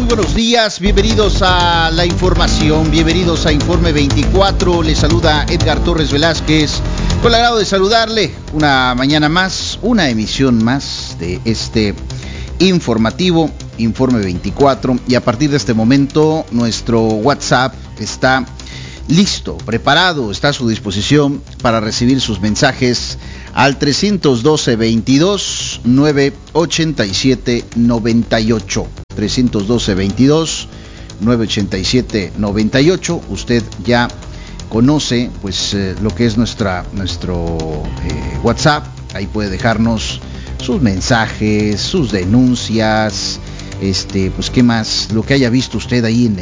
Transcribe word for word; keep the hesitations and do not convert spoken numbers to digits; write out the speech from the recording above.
buenos días, bienvenidos a la información, bienvenidos a Informe veinticuatro, les saluda Edgar Torres Velázquez, con el agrado de saludarle una mañana más, una emisión más de este informativo, Informe veinticuatro, y a partir de este momento nuestro WhatsApp está listo, preparado, está a su disposición para recibir sus mensajes al trescientos doce, veintidós, novecientos ochenta y siete, noventa y ocho. trescientos doce, veintidós, novecientos ochenta y siete, noventa y ocho. Usted ya conoce pues eh, lo que es nuestra nuestro eh, WhatsApp. Ahí puede dejarnos sus mensajes, sus denuncias, este, pues qué más, lo que haya visto usted ahí en